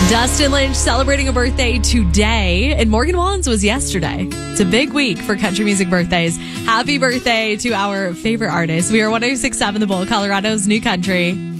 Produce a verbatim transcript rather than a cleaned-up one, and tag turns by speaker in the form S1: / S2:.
S1: Dustin Lynch celebrating a birthday today, and Morgan Wallen's was yesterday. It's a big week for country music birthdays. Happy birthday to our favorite artist. We are one oh six point seven The Bull, Colorado's new country.